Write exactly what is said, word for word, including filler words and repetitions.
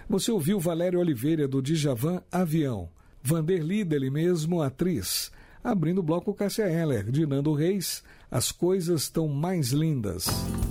Você ouviu Valéria Oliveira, do Djavan, Avião. Vanderly, dele mesmo, Atriz. Abrindo o bloco, Cássia Eller, de Nando Reis, As Coisas Tão Mais Lindas.